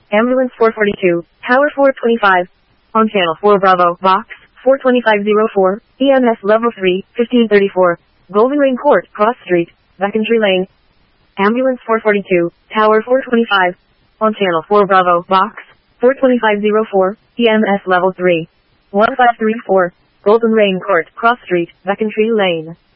Ambulance 442, Tower 425. On channel 4 Bravo, Box 42504, EMS Level 3, 1534. Golden Rain Court, Cross Street, Becontree Lane. Ambulance 442, Tower 425. On channel 4 Bravo, Box 42504, EMS Level 3, 1534. Golden Rain Court, Cross Street, Becontree Lane.